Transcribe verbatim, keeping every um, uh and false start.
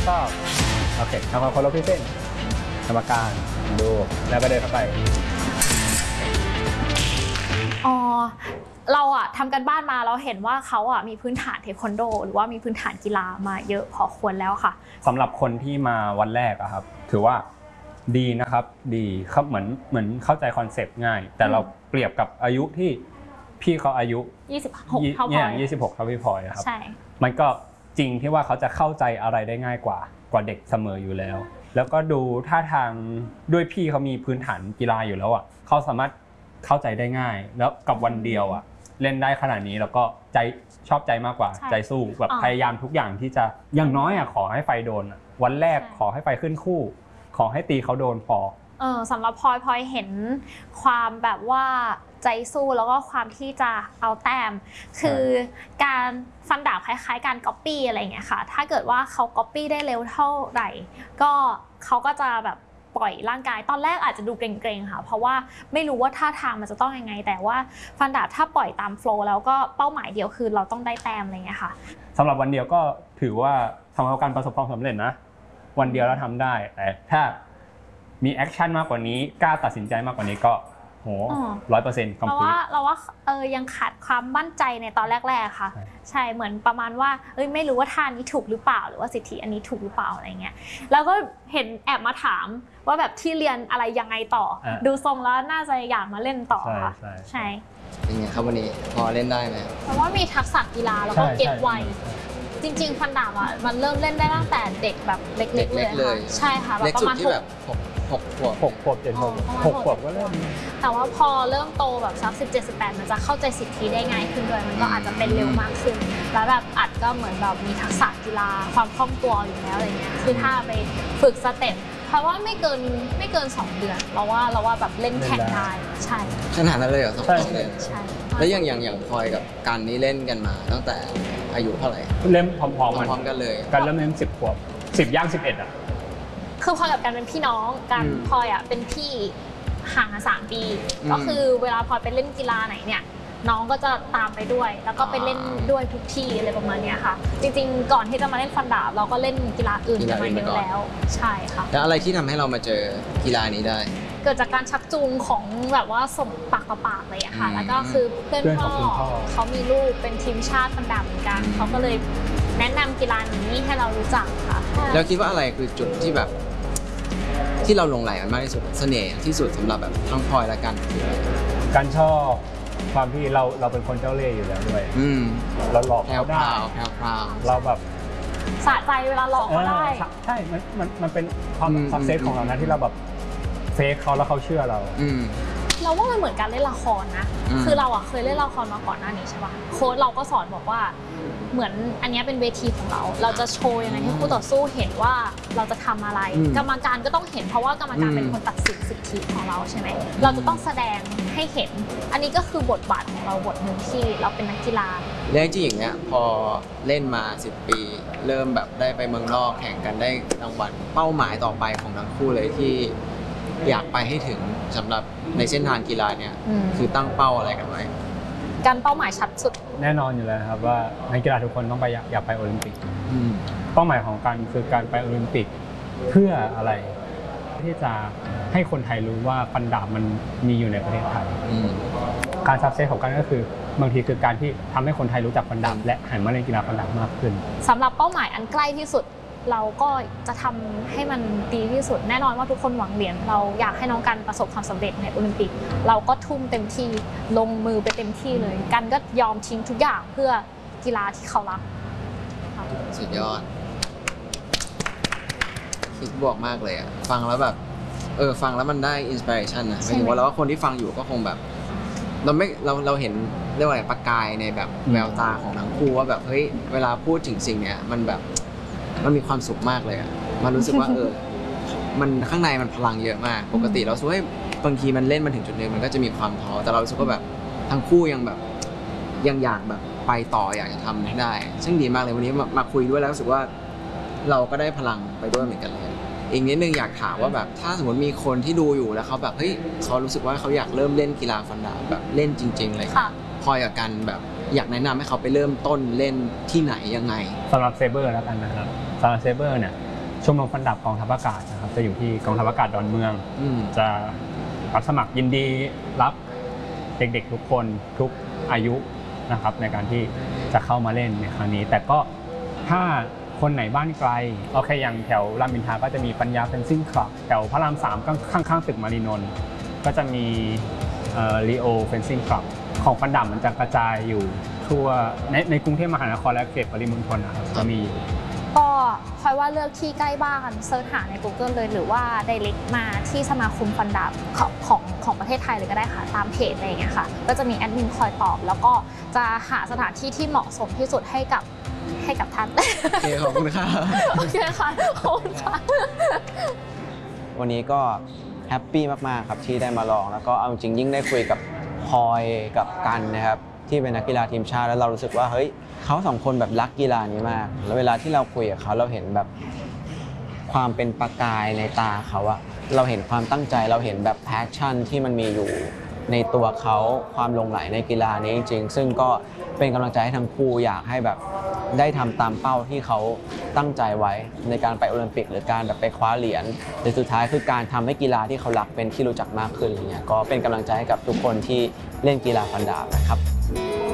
ชอบโอเคทำความเคารพที่เส้นกรรมการดูแล้วก็เดินเข้าไปอ๋อเราอะทำกันบ้านมาเราเห็นว่าเขาอะมีพื้นฐานเทควันโดหรือว่ามีพื้นฐานกีฬามาเยอะพอควรแล้วค่ะสำหรับคนที่มาวันแรกอะครับถือว่าดีนะครับดีครับเหมือนเหมือนเข้าใจคอนเซปต์ง่ายแต่เราเปรียบกับอายุที่พี่เขาอายุยี่สิบหกเท่าพลอยยี่สิบหกเท่าพี่พลอยครับใช่มันก็จริงที่ว่าเขาจะเข้าใจอะไรได้ง่ายกว่ากว่าเด็กเสมออยู่แล้วแล้วก็ดูท่าทางด้วยพี่เขามีพื้นฐานกีฬาอยู่แล้วอ่ะเขาสามารถเข้าใจได้ง่ายแล้วกับวันเดียวอ่ะเล่นได้ขนาดนี้แล้วก็ใจชอบใจมากกว่าใจสู้แบบพยายามทุกอย่างที่จะอย่างน้อยอ่ะขอให้ไฟโดนวันแรกขอให้ไฟขึ้นคู่ขอให้ตีเขาโดนพอเออสำหรับพลอยพลอยเห็นความแบบว่าใจสู้แล้วก็ความที่จะเอาแต้มคือการฟันดาบคล้ายๆการก๊อปปี้อะไรอย่างเงี้ยค่ะถ้าเกิดว่าเขาก๊อปปี้ได้เร็วเท่าไหร่ก็เขาก็จะแบบปล่อยร่างกายตอนแรกอาจจะดูเกรงๆค่ะเพราะว่าไม่รู้ว่าท่าทางมันจะต้องยังไงแต่ว่าฟันดาบถ้าปล่อยตามโฟล์แล้วก็เป้าหมายเดียวคือเราต้องได้แต้มอะไรเงี้ยค่ะสำหรับวันเดียวก็ถือว่าทำให้การประสบความสำเร็จนะวันเดียวเราทำได้แต่ถ้ามีแอคชั่นมากกว่านี้กล้าตัดสินใจมากกว่านี้ก็โหร้อยเปอร์เซ็นต์คอมพลีทเราว่าเราว่าเออยังขาดความมั่นใจในตอนแรกๆค่ะใช่เหมือนประมาณว่าเอ้ยไม่รู้ว่าท่านี้ถูกหรือเปล่าหรือว่าสิทธิอันนี้ถูกหรือเปล่าอะไรเงี้ยแล้วก็เห็นแอบมาถามว่าแบบที่เรียนอะไรยังไงต่อดูทรงแล้วน่าจะอยากมาเล่นต่อค่ะใช่เป็นไงครับวันนี้พอเล่นได้ไหมเพราะว่ามีทักษะกีฬาแล้วก็เก็บไวจริงๆฟันดาบอ่ะมันเริ่มเล่นได้ตั้งแต่เด็กแบบเล็กๆเลยค่ะใช่ค่ะประมาณหกขวบหกขวบเจ็ดขวบหกขวบก็เริ่มแต่ว่าพอเริ่มโตแบบสักสิบเจ็ดสิบแปดมันจะเข้าใจสิทธิได้ง่ายขึ้นด้วยมันก็อาจจะเป็นเร็วมากขึ้นแล้วแบบอาจก็เหมือนแบบมีทักษะกีฬาความคล่องตัวอยู่แล้วอะไรเงี้ยคือถ้าไปฝึกสเต็ปเพราะว่าไม่เกินไม่เกินสองเดือนเราว่าเราว่าแบบเล่นแข่งได้ใช่ขนาดนั้นเลยเหรอสองเดือนใช่แล้วอย่างอย่างอย่างพลอยกับการนี้เล่นกันมาตั้งแต่อายุเท่าไหร่เล่นพร้อมๆกันพร้อมกันเลยการเริ่มเล่นสิบขวบสิบย่างสิบเอ็ดอ่ะคือพลอยกับกันเป็นพี่น้องกันพลอยอ่ะเป็นพี่ห่างกันสามปีก็คือเวลาพลอยไปเล่นกีฬาไหนเนี่ยน้องก็จะตามไปด้วยแล้วก็ไปเล่นด้วยทุกที่อะไรประมาณนี้ค่ะจริงๆก่อนที่จะมาเล่นฟันดาบเราก็เล่นกีฬาอื่นกันมาเยอะแล้วใช่ค่ะแล้วอะไรที่ทำให้เรามาเจอกีฬานี้ได้เกิดจากการชักจูงของแบบว่าสมปากต่อปากเลยอะค่ะแล้วก็คือเพื่อนพ่อเขามีลูกเป็นทีมชาติฟันดาบเหมือนกันเขาก็เลยแนะนำกีฬานี้ให้เรารู้จักค่ะแล้วคิดว่าอะไรคือจุดที่แบบที่เราลงไหลกันมากที่สุดเสน่ห์ที่สุดสำหรับแบบทั้งพลอยและกันการชอบความที่เราเราเป็นคนเจ้าเล่ห์อยู่แล้วด้วยเราหลอกเขาได้เราแบบสะใจเวลาหลอกเขาได้ใช่มันมันมันเป็นความซักเซสของเรานะที่เราแบบเฟคเขาแล้วเขาเชื่อเราเราว่ามันเหมือนการเล่นละครนะคือเราอ่ะเคยเล่นละครมาก่อนหน้านี้ใช่ป่ะโค้ชเราก็สอนบอกว่าเหมือนอันนี้เป็นเวทีของเราเราจะโชว์ยังไงให้คู่ต่อสู้เห็นว่าเราจะทำอะไรกรรมการก็ต้องเห็นเพราะว่ากรรมการเป็นคนตัดสินสิทธิของเราใช่ไหมเราจะต้องแสดงให้เห็นอันนี้ก็คือบทบาทของเราบทหนึ่งที่เราเป็นนักกีฬาเรื่องจริงอย่างเงี้ยพอเล่นมาสิบปีเริ่มแบบได้ไปเมืองนอกแข่งกันได้รางวัลเป้าหมายต่อไปของทั้งคู่เลยที่อยากไปให้ถึงสำหรับในเส้นทางกีฬาเนี่ยคือตั้งเป้าอะไรกันไว้การเป้าหมายชัดสุดแน่นอนอยู่แล้วครับว่านักกีฬาทุกคนต้องไปอยากไปโอลิมปิกเป้าหมายของการคือการไปโอลิมปิกเพื่ออะไรที่จะให้คนไทยรู้ว่าฟันดาบมันมีอยู่ในประเทศไทยการซักเซสของการก็คือบางทีคือการที่ทำให้คนไทยรู้จักฟันดาบและหันมาเล่นกีฬาฟันดาบมากขึ้นสำหรับเป้าหมายอันใกล้ที่สุดเราก็จะทำให้มันดีที่สุดแน่นอนว่าทุกคนหวังเหรียญเราอยากให้น้องกันประสบความสำเร็จในโอลิมปิกเราก็ทุ่มเต็มที่ลงมือไปเต็มที่เลยกันก็ยอมทิ้งทุกอย่างเพื่อกีฬาที่เขารักสุดยอดคิดบวกมากเลยอ่ะฟังแล้วแบบเออฟังแล้วมันได้อินสปิเรชันนะหมายถึงว่าเราว่าคนที่ฟังอยู่ก็คงแบบเราไม่เราเราเห็นเรียกว่าอะไรประกายในแบบแววตาของทั้งคู่ว่าแบบเฮ้ยเวลาพูดถึงสิ่งเนี้ยมันแบบมันมีความสุขมากเลยอ่ะมันรู้สึกว่าเออมันข้างในมันพลังเยอะมากปกติเราสึกว่าบางทีมันเล่นมาถึงจุดนึงมันก็จะมีความท้อแต่เรารู้สึกว่าแบบทั้งคู่ยังแบบยังอยากแบบไปต่ออยากจะทำให้ได้ซึ่งดีมากเลยวันนี้มาคุยด้วยแล้วรู้สึกว่าเราก็ได้พลังไปด้วยเหมือนกันเลยอีกนิดนึงอยากถามว่าแบบถ้าสมมติมีคนที่ดูอยู่แล้วเขาแบบเฮ้ยเขารู้สึกว่าเขาอยากเริ่มเล่นกีฬาฟันดาบแบบเล่นจริงๆเลยพออยากกันแบบอยากแนะนำให้เขาไปเริ่มต้นเล่นที่ไหนยังไงสำหรับเซเบอร์แล้วกันนะครับสำหรับเซเบอร์เนี่ยชมรมฟันดาบกองทัพอากาศนะครับจะอยู่ที่กองทัพอากาศดอนเมืองอืมจะรับสมัครยินดีรับเด็กๆทุกคนทุกอายุนะครับในการที่จะเข้ามาเล่นในครั้งนี้แต่ก็ถ้าคนไหนบ้านไกลโอเคอย่างแถวรามอินทราก็จะมีปัญญาเฟนซิ่งคลับแถวพระรามสามข้างๆตึกมารีนนท์ก็จะมีลีโอเฟนซิ่งคลับของฟันดาบมันจะกระจายอยู่ทั่วในในกรุงเทพมหานครและเขตปริมณฑลนะครับจะมีก็พลอยว่าเลือกที่ใกล้บ้านเซิร์ชหาใน Google เลยหรือว่า direct มาที่สมาคมฟันดาบของของของประเทศไทยเลยก็ได้ค่ะตามเพจอะไรอย่างเงี้ยค่ะก็จะมีแอดมินคอยตอบแล้วก็จะหาสถานที่ที่เหมาะสมที่สุดให้กับให้กับท่านโอเคขอบคุณค่ะโอเคค่ะขอบคุณค่ะวันนี้ก็แฮปปี้มากๆครับที่ได้มาลองแล้วก็เอาจริงยิ่งได้คุยกับพลอยกับกันนะครับที่เป็นนักกีฬาทีมชาติแล้วเรารู้สึกว่าเฮ้ยเขาสองคนแบบรักกีฬานี้มากแล้วเวลาที่เราคุยกับเขาเราเห็นแบบความเป็นประกายในตาเขาอะเราเห็นความตั้งใจเราเห็นแบบแพชชั่นที่มันมีอยู่ในตัวเขาความหลงใหลในกีฬานี้จริงๆซึ่งก็เป็นกำลังใจให้ทั้งคู่อยากให้แบบได้ทำตามเป้าที่เขาตั้งใจไว้ในการไปโอลิมปิกหรือการแบบไปคว้าเหรียญหรือสุดท้ายคือการทำให้กีฬาที่เขารักเป็นที่รู้จักมากขึ้นอะไรเงี้ยก็เป็นกำลังใจให้กับทุกคนที่เล่นกีฬาฟันดาบนะครับ